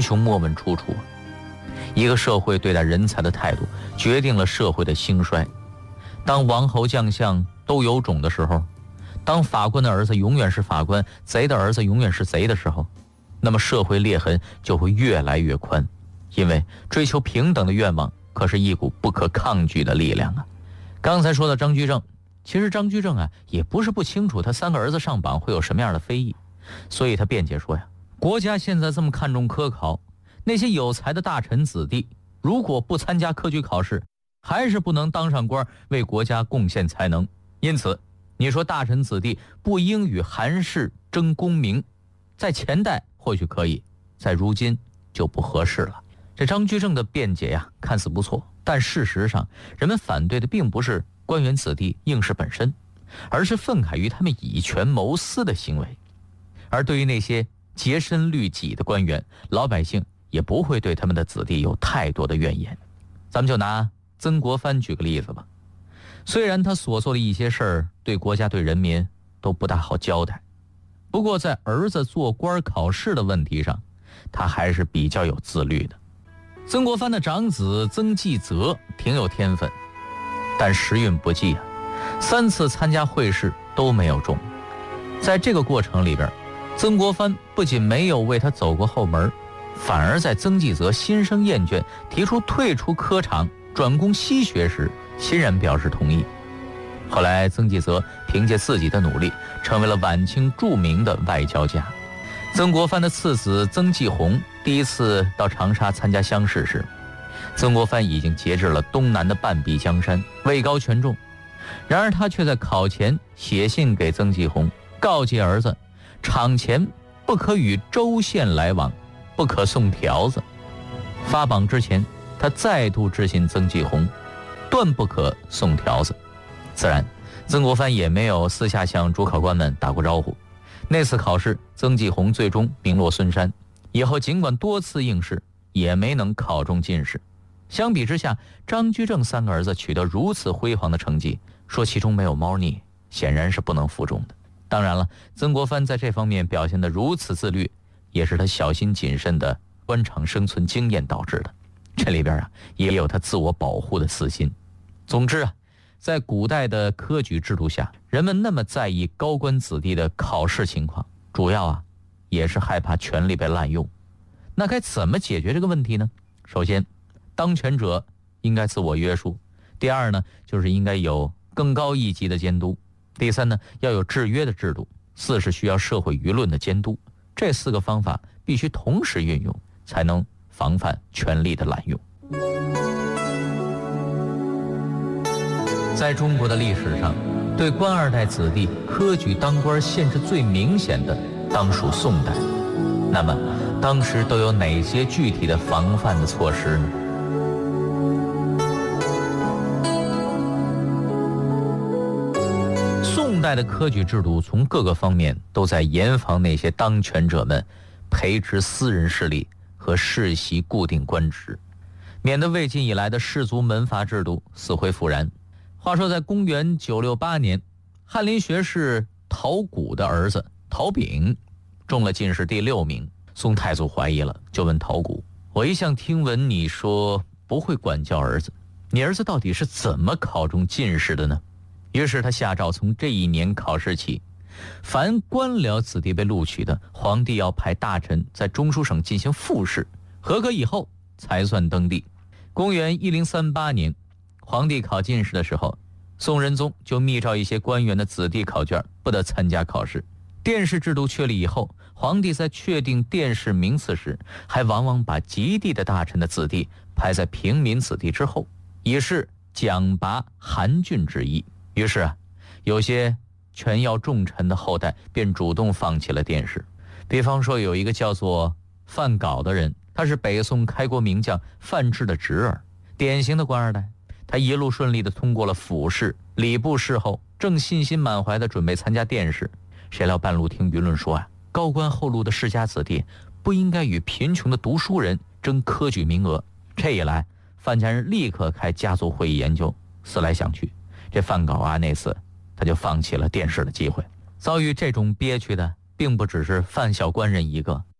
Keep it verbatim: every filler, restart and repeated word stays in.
雄莫问出处。一个社会对待人才的态度，决定了社会的兴衰。当王侯将相都有种的时候，当法官的儿子永远是法官，贼的儿子永远是贼的时候，那么社会裂痕就会越来越宽。因为追求平等的愿望可是一股不可抗拒的力量啊。刚才说到张居正，其实张居正啊也不是不清楚他三个儿子上榜会有什么样的非议，所以他辩解说呀，国家现在这么看重科考，那些有才的大臣子弟如果不参加科举考试，还是不能当上官，为国家贡献才能。因此你说大臣子弟不应与韩氏争功名，在前代或许可以，在如今就不合适了。这张居正的辩解呀，看似不错，但事实上人们反对的并不是官员子弟应试本身，而是愤慨于他们以权谋私的行为。而对于那些洁身律己的官员，老百姓也不会对他们的子弟有太多的怨言。咱们就拿曾国藩举个例子吧，虽然他所做的一些事儿对国家对人民都不大好交代，不过在儿子做官考试的问题上，他还是比较有自律的。曾国藩的长子曾纪泽挺有天分，但时运不济啊，三次参加会试都没有中。在这个过程里边，曾国藩不仅没有为他走过后门，反而在曾纪泽心生厌倦，提出退出科场转攻西学时，欣然表示同意。后来曾纪泽凭借自己的努力，成为了晚清著名的外交家。曾国藩的次子曾纪洪第一次到长沙参加乡试时，曾国藩已经节制了东南的半壁江山，位高权重。然而他却在考前写信给曾纪洪，告诫儿子场前不可与州县来往，不可送条子。发榜之前，他再度致信曾纪洪，断不可送条子。自然曾国藩也没有私下向主考官们打过招呼。那次考试，曾纪洪最终名落孙山，以后尽管多次应试，也没能考中进士。相比之下，张居正三个儿子取得如此辉煌的成绩，说其中没有猫腻，显然是不能服众的。当然了，曾国藩在这方面表现得如此自律，也是他小心谨慎的官场生存经验导致的。这里边啊，也有他自我保护的私心。总之啊，在古代的科举制度下，人们那么在意高官子弟的考试情况，主要啊，也是害怕权力被滥用。那该怎么解决这个问题呢？首先，当权者应该自我约束；第二呢，就是应该有更高一级的监督；第三呢，要有制约的制度；四是需要社会舆论的监督。这四个方法必须同时运用，才能防范权力的滥用。在中国的历史上，对官二代子弟科举当官限制最明显的当属宋代。那么当时都有哪些具体的防范的措施呢？宋代的科举制度从各个方面都在严防那些当权者们培植私人势力和世袭固定官职，免得魏晋以来的士族门阀制度死灰复燃。话说在公元九六八年，翰林学士陶谷的儿子陶炳中了进士第六名。宋太祖怀疑了，就问陶谷，我一向听闻你说不会管教儿子，你儿子到底是怎么考中进士的呢？于是他下诏，从这一年考试起，凡官僚子弟被录取的，皇帝要派大臣在中书省进行复试，合格以后才算登第。公元一零三八年，皇帝考进士的时候，宋仁宗就密诏一些官员的子弟考卷不得参加考试。殿试制度确立以后，皇帝在确定殿试名次时，还往往把及第的大臣的子弟排在平民子弟之后，以示奖拔韩俊之意。于是啊，有些权要重臣的后代便主动放弃了殿试。比方说有一个叫做范杲的人，他是北宋开国名将范质的侄儿，典型的官二代。他一路顺利地通过了府试、礼部试后，正信心满怀地准备参加殿试，谁料半路听舆论说啊，高官厚禄的世家子弟不应该与贫穷的读书人争科举名额。这一来，范家人立刻开家族会议研究，思来想去，这范杲啊那次他就放弃了殿试的机会。遭遇这种憋屈的并不只是范小官人一个，